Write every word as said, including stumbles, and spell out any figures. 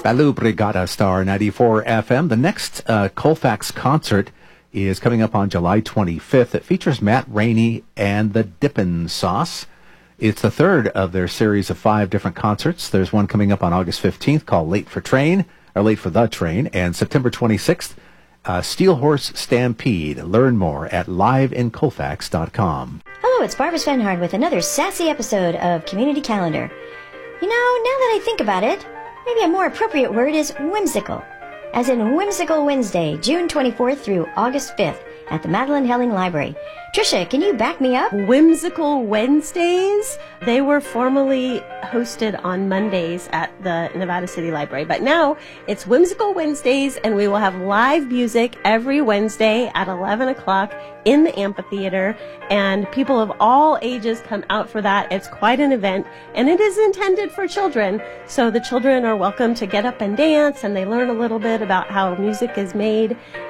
Baloo Brigada Star ninety-four F M. The next uh, Colfax concert is coming up on July twenty-fifth. It features Matt Rainey and the Dippin' Sauce. It's the third of their series of five different concerts. There's one coming up on August fifteenth called Late for Train, or Late for the Train, and September twenty-sixth, uh, Steel Horse Stampede. Learn more at live in colfax dot com. Hello, it's Barbara Svenhard with another sassy episode of Community Calendar. You know, now that I think about it, maybe a more appropriate word is whimsical. As in Whimsical Wednesday, June twenty-fourth through August fifth at the Madeline Helling Library. Trisha, can you back me up? Whimsical Wednesdays, they were formerly hosted on Mondays at the Nevada City Library, but now it's Whimsical Wednesdays, and we will have live music every Wednesday at eleven o'clock in the amphitheater, and people of all ages come out for that. It's quite an event, and it is intended for children, so the children are welcome to get up and dance, and they learn a little bit about how music is made.